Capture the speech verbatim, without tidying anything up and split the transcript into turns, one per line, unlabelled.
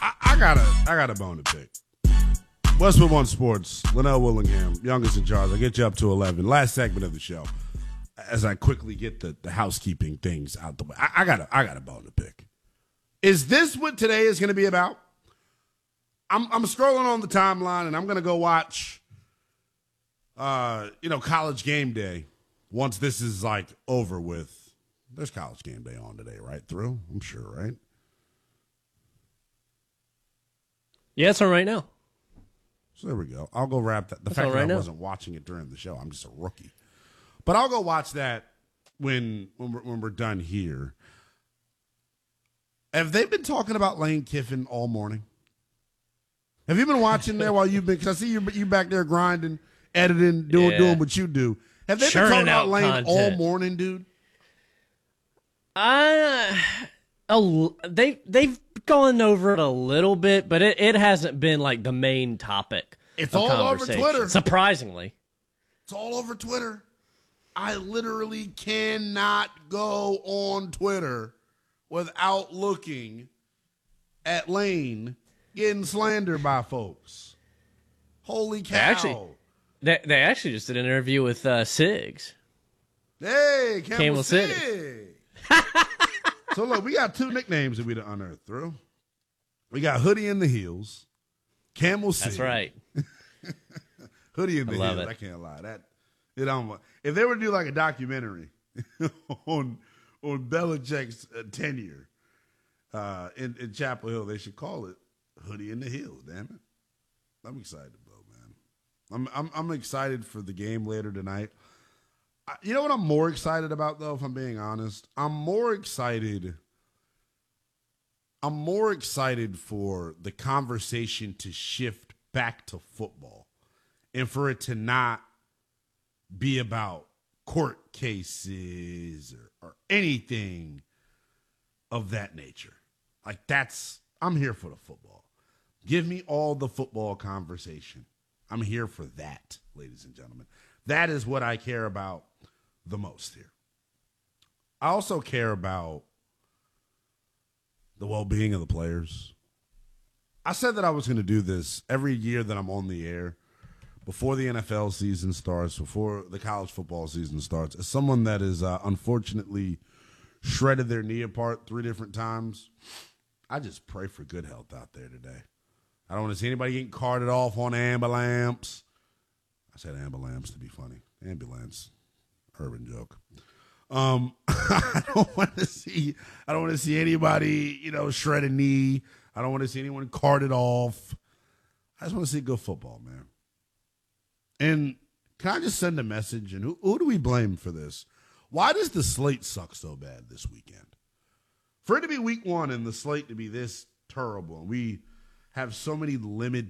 I, I got a, I got a bone to pick. Westwood One Sports, Linnell Willingham, youngest in charge. I'll get you up to eleven. Last segment of the show, as I quickly get the, the housekeeping things out the way. I, I got a, I got a bone to pick. Is this what today is going to be about? I'm, I'm scrolling on the timeline, and I'm going to go watch, uh, you know, College Game Day. Once this is like over with, there's College Game Day on today, right? Through, I'm sure, right?
Yeah, it's on right now.
So there we go. I'll go wrap that. The
That's
fact
all
that
right
I
now.
wasn't watching it during the show, I'm just a rookie. But I'll go watch that when when we're, when we're done here. Have they been talking about Lane Kiffin all morning? Have you been watching there while you've been? Because I see you you back there grinding, editing, doing
Yeah.
doing what you do. Have they
Churning
been talking about
out
Lane
content.
all morning, dude?
Uh, a l- they they've gone over it a little bit, but it, it hasn't been like the main topic.
It's
of
all over
conversation,
Twitter.
surprisingly.
It's all over Twitter. I literally cannot go on Twitter without looking at Lane getting slandered by folks. Holy cow.
They actually, they, they actually just did an interview with uh, Siggs.
Hey, Camel,
Camel City.
City. So, look, we got two nicknames that we done unearthed through. We got Hoodie in the Heels, Camel City.
That's right.
Hoodie in the
I love
Heels.
it.
I can't lie. That it um, If they were to do like a documentary on on Belichick's uh, tenure uh, in, in Chapel Hill, they should call it Hoodie in the Heels. Damn it! I'm excited, though, man. I'm I'm I'm excited for the game later tonight. I, you know what I'm more excited about, though, if I'm being honest? I'm more excited. I'm more excited for the conversation to shift back to football and for it to not be about court cases or, or anything of that nature. Like, that's, I'm here for the football. Give me all the football conversation. I'm here for that, ladies and gentlemen. That is what I care about the most here. I also care about the well-being of the players. I said that I was going to do this every year that I'm on the air, before the N F L season starts, before the college football season starts. As someone that is uh, unfortunately shredded their knee apart three different times, I just pray for good health out there today. I don't want to see anybody getting carted off on ambulance. I said ambulance to be funny. Ambulance. Urban joke. Um, I don't want to see. I don't want to see anybody, you know, shred a knee. I don't want to see anyone carted off. I just want to see good football, man. And can I just send a message? And who, who do we blame for this? Why does the slate suck so bad this weekend? For it to be week one and the slate to be this terrible, and we have so many limited